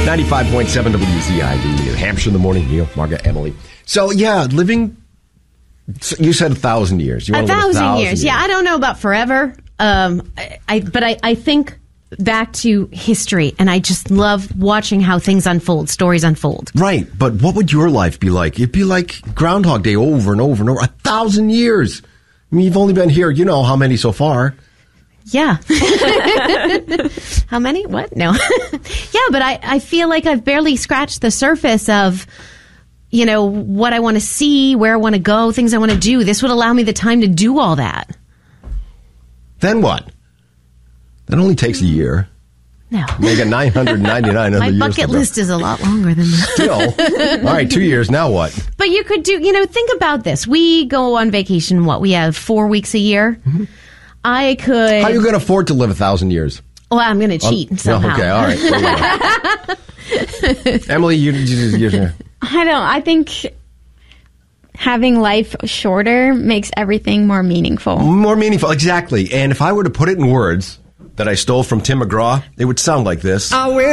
95.7 WZID, New Hampshire in the morning. Neil, Margaret, Emily. So, yeah, living, you said 1,000 years. You want to live 1,000 years. Yeah, I don't know about forever. But I think back to history, and I just love watching how things unfold, stories unfold. Right, but what would your life be like? It'd be like Groundhog Day over and over and over. 1,000 years. I mean, you've only been here, you know how many so far. Yeah. How many? What? No. Yeah, but I feel like I've barely scratched the surface of, you know, what I want to see, where I want to go, things I want to do. This would allow me the time to do all that. Then what? That only takes a year. No. They got 999 other years. My bucket list is a lot longer than that. Still. All right, 2 years. Now what? But you could do, you know, think about this. We go on vacation, we have 4 weeks a year. Mm-hmm. I could. How are you going to afford to live 1,000 years? Well, I'm going to cheat somehow. Okay, all right. Emily, you I don't. I think having life shorter makes everything more meaningful. More meaningful, exactly. And if I were to put it in words that I stole from Tim McGraw, it would sound like this.